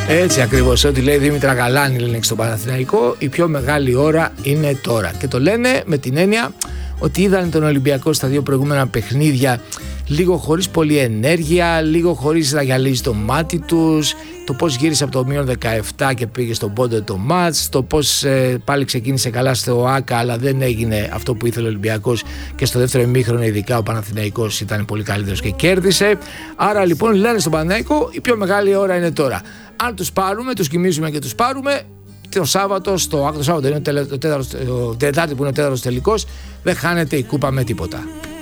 Έτσι ακριβώς, ό,τι λέει Δήμητρα Γαλάνη λένε στο Παναθηναϊκό, η πιο μεγάλη ώρα είναι τώρα. Και το λένε με την έννοια ότι είδαν τον Ολυμπιακό στα δύο προηγούμενα παιχνίδια λίγο χωρίς πολλή ενέργεια, λίγο χωρίς να γυαλίζει το μάτι τους, το πώς γύρισε από το μείον 17 και πήγε στον πόντο το μάτς, το πώς πάλι ξεκίνησε καλά στο ΆΚΑ αλλά δεν έγινε αυτό που ήθελε ο Ολυμπιακός και στο δεύτερο ημίχρονο ειδικά ο Παναθηναϊκός ήταν πολύ καλύτερος και κέρδισε. Άρα λοιπόν λένε στον Παναθηναϊκό η πιο μεγάλη ώρα είναι τώρα. Αν τους πάρουμε, τους κοιμίζουμε και τους πάρουμε, το Σάββατο, το Σάββατο είναι ο Τετάρτη που είναι ο τέταρτος τελικός, δεν χάνεται η κούπα με τίποτα.